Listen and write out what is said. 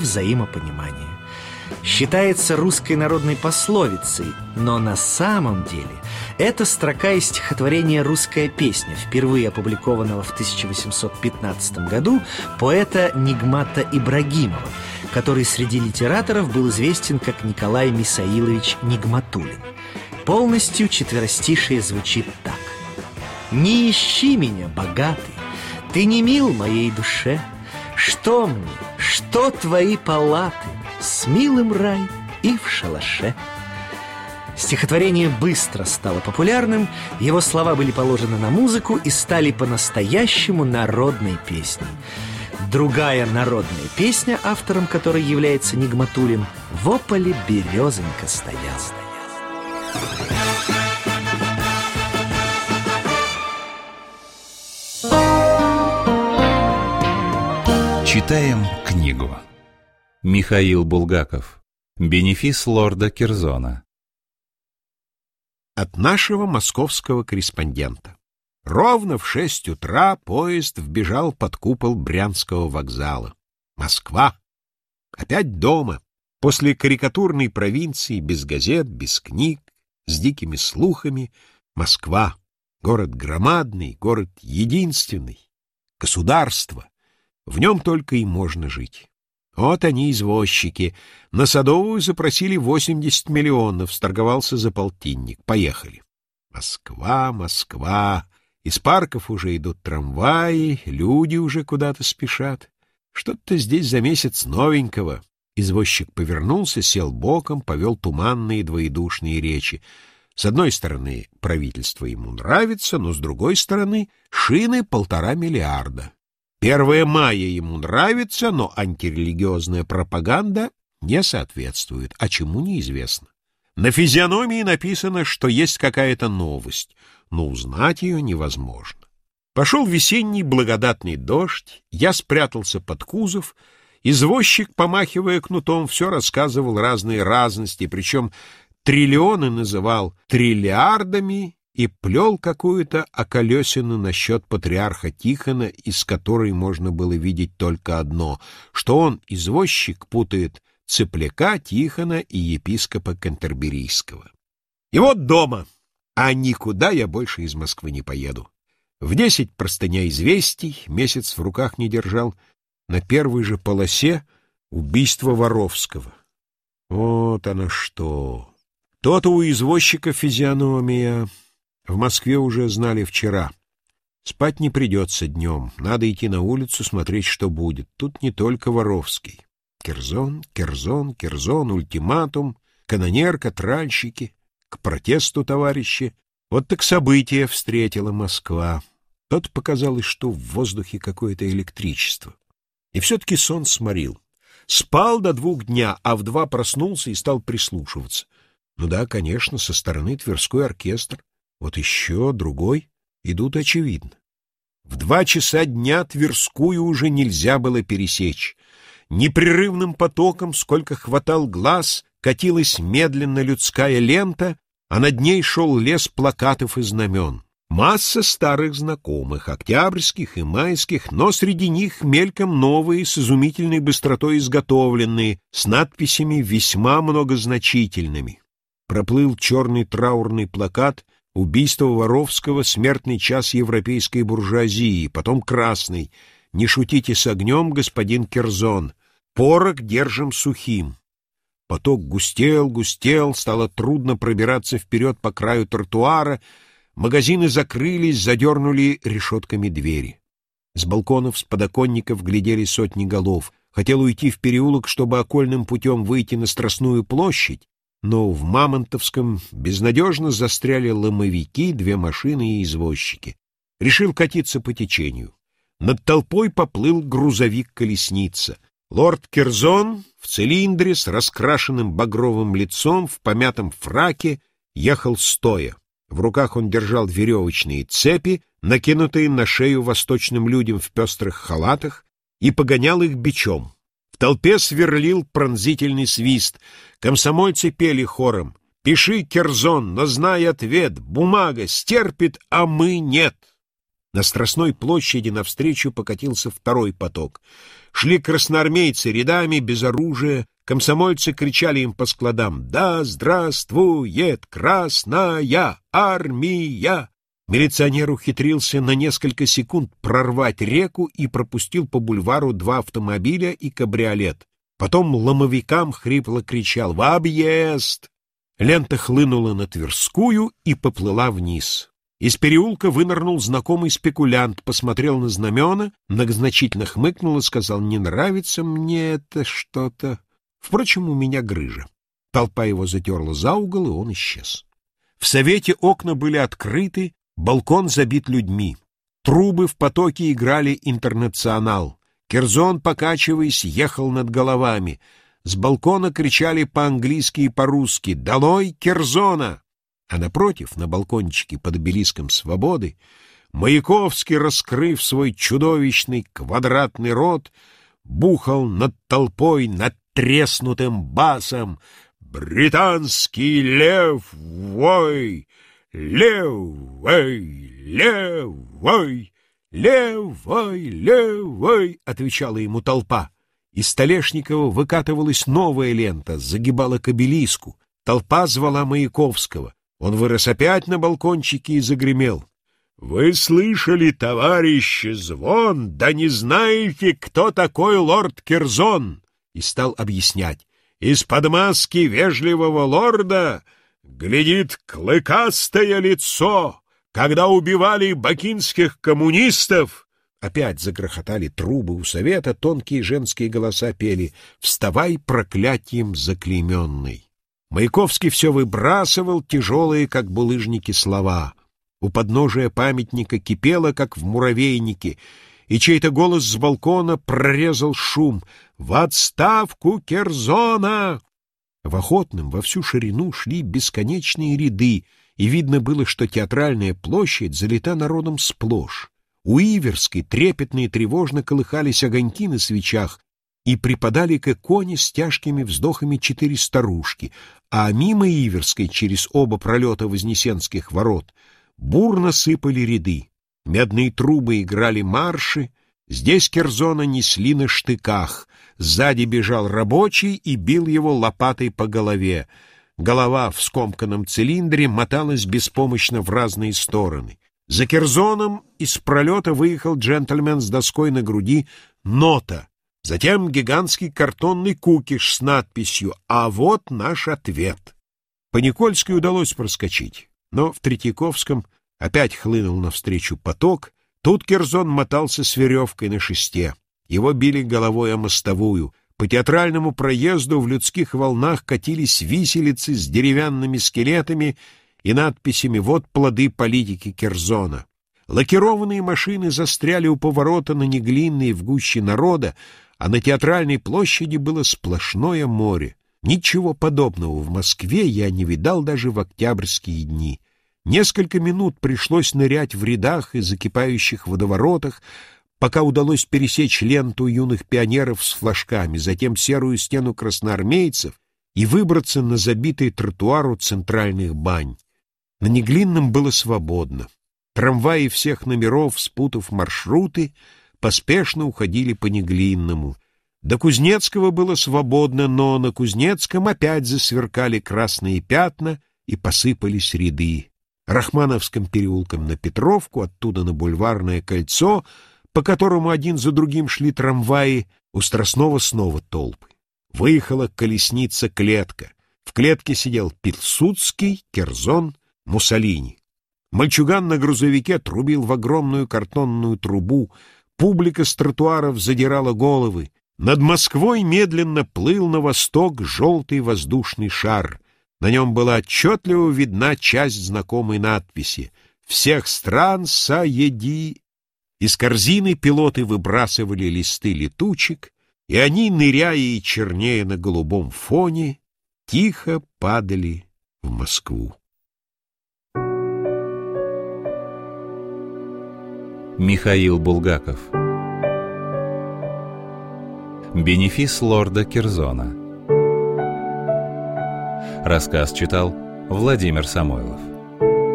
взаимопонимания. Считается русской народной пословицей, но на самом деле это строка из стихотворения «Русская песня», впервые опубликованного в 1815 году поэта Нигмата Ибрагимова, который среди литераторов был известен как Николай Мисаилович Нигматуллин. Полностью четверостишие звучит так: «Не ищи меня, богатый, ты не мил моей душе. Что мне, что твои палаты, с милым рай и в шалаше». Стихотворение быстро стало популярным, его слова были положены на музыку и стали по-настоящему народной песней. Другая народная песня, автором которой является Нигматуллин, «В ополе березонька стояла». Читаем книгу. Михаил Булгаков. Бенефис лорда Кирзона. От нашего московского корреспондента. Ровно в 6 утра поезд вбежал под купол Брянского вокзала. Москва. Опять дома. После карикатурной провинции, без газет, без книг, с дикими слухами. Москва. Город громадный, город единственный. Государство. В нем только и можно жить. Вот они, извозчики. На Садовую запросили 80 миллионов, сторговался за полтинник. Поехали. Москва, Москва. Из парков уже идут трамваи, люди уже куда-то спешат. Что-то здесь за месяц новенького. Извозчик повернулся, сел боком, повел туманные двоедушные речи. С одной стороны, правительство ему нравится, но с другой стороны, шины 1,5 миллиарда. 1 мая ему нравится, но антирелигиозная пропаганда не соответствует, а чему неизвестно. На физиономии написано, что есть какая-то новость, но узнать ее невозможно. Пошел весенний благодатный дождь, я спрятался под кузов, извозчик, помахивая кнутом, все рассказывал разные разности, причем триллионы называл триллиардами, и плел какую-то околесину насчет патриарха Тихона, из которой можно было видеть только одно, что он, извозчик, путает цепляка Тихона и епископа Кантерберийского. И вот дома, а никуда я больше из Москвы не поеду. В 10 простыня известий, месяц в руках не держал, на первой же полосе убийство Воровского. Вот оно что! То-то у извозчика физиономия... В Москве уже знали вчера. Спать не придется днем. Надо идти на улицу, смотреть, что будет. Тут не только Воровский. Кирзон, Кирзон, Кирзон, ультиматум, канонерка, тральщики. К протесту, товарищи. Вот так событие встретила Москва. Тут показалось, что в воздухе какое-то электричество. И все-таки сон сморил. Спал до 2 дня, а в 2 проснулся и стал прислушиваться. Ну да, конечно, со стороны Тверской оркестр. Вот еще другой идут очевидно. В 2 часа дня Тверскую уже нельзя было пересечь. Непрерывным потоком, сколько хватал глаз, катилась медленно людская лента, а над ней шел лес плакатов и знамен. Масса старых знакомых, октябрьских и майских, но среди них мельком новые, с изумительной быстротой изготовленные, с надписями весьма многозначительными. Проплыл черный траурный плакат «Убийство Воровского, смертный час европейской буржуазии», потом красный «Не шутите с огнем, господин Кирзон, порох держим сухим». Поток густел, густел, стало трудно пробираться вперед по краю тротуара, магазины закрылись, задернули решетками двери. С балконов, с подоконников глядели сотни голов. Хотел уйти в переулок, чтобы окольным путем выйти на Страстную площадь, но в Мамонтовском безнадежно застряли ломовики, 2 машины и извозчики. Решил катиться по течению. Над толпой поплыл грузовик-колесница. Лорд Кирзон в цилиндре с раскрашенным багровым лицом, в помятом фраке, ехал стоя. В руках он держал веревочные цепи, накинутые на шею восточным людям в пестрых халатах, и погонял их бичом. В толпе сверлил пронзительный свист. Комсомольцы пели хором: «Пиши, Кирзон, но знай ответ, бумага стерпит, а мы нет». На Страстной площади навстречу покатился второй поток. Шли красноармейцы рядами, без оружия. Комсомольцы кричали им по складам: «Да здравствует Красная Армия!» Милиционер ухитрился на несколько секунд прорвать реку и пропустил по бульвару 2 автомобиля и кабриолет. Потом ломовикам хрипло кричал: «В объезд!» Лента хлынула на Тверскую и поплыла вниз. Из переулка вынырнул знакомый спекулянт, посмотрел на знамена, многозначительно хмыкнул и сказал: «Не нравится мне это что-то. Впрочем, у меня грыжа». Толпа его затерла за угол, и он исчез. В Совете окна были открыты, балкон забит людьми. Трубы в потоке играли «Интернационал». Керзон, покачиваясь, ехал над головами. С балкона кричали по-английски и по-русски: «Долой Керзона!» А напротив, на балкончике под обелиском Свободы, Маяковский, раскрыв свой чудовищный квадратный рот, бухал над толпой надтреснутым басом: «Британский лев вой! Левой! Левой! Левой! Левой!» — отвечала ему толпа. Из Столешникова выкатывалась новая лента, загибала к обелиску. Толпа звала Маяковского. Он вырос опять на балкончике и загремел: «Вы слышали, товарищи, звон? Да не знаете, кто такой лорд Керзон?» И стал объяснять: «Из-под маски вежливого лорда глядит клыкастое лицо. Когда убивали бакинских коммунистов...» Опять загрохотали трубы у Совета, тонкие женские голоса пели: «Вставай, проклятием заклейменный». Маяковский все выбрасывал тяжелые, как булыжники, слова. У подножия памятника кипело, как в муравейнике, и чей-то голос с балкона прорезал шум: «В отставку Керзона!» В Охотном во всю ширину шли бесконечные ряды, и видно было, что Театральная площадь залита народом сплошь. У Иверской трепетно и тревожно колыхались огоньки на свечах, и припадали к иконе с тяжкими вздохами 4 старушки, а мимо Иверской, через оба пролета Вознесенских ворот, бурно сыпали ряды. Медные трубы играли марши, здесь Керзона несли на штыках, сзади бежал рабочий и бил его лопатой по голове. Голова в скомканном цилиндре моталась беспомощно в разные стороны. За Керзоном из пролета выехал джентльмен с доской на груди «Нота». Затем гигантский картонный кукиш с надписью «А вот наш ответ». По Никольской удалось проскочить, но в Третьяковском опять хлынул навстречу поток. Тут Керзон мотался с веревкой на шесте. Его били головой о мостовую. По Театральному проезду в людских волнах катились виселицы с деревянными скелетами и надписями «Вот плоды политики Керзона». Лакированные машины застряли у поворота на Неглинной в гуще народа, а на Театральной площади было сплошное море. Ничего подобного в Москве я не видал даже в октябрьские дни. Несколько минут пришлось нырять в рядах и закипающих водоворотах, пока удалось пересечь ленту юных пионеров с флажками, затем серую стену красноармейцев и выбраться на забитый тротуар у центральных бань. На Неглинном было свободно. Трамваи всех номеров, спутав маршруты, поспешно уходили по Неглинному. До Кузнецкого было свободно, но на Кузнецком опять засверкали красные пятна и посыпались ряды. Рахмановским переулком на Петровку, оттуда на Бульварное кольцо, по которому один за другим шли трамваи, у Страстного снова толпы. Выехала колесница-клетка. В клетке сидел Пилсудский, Керзон, Муссолини. Мальчуган на грузовике трубил в огромную картонную трубу, публика с тротуаров задирала головы. Над Москвой медленно плыл на восток желтый воздушный шар. На нем была отчетливо видна часть знакомой надписи «Всех стран соеди». Из корзины пилоты выбрасывали листы летучек, и они, ныряя и чернея на голубом фоне, тихо падали в Москву. Михаил Булгаков. Бенефис лорда Керзона. Рассказ читал Владимир Самойлов.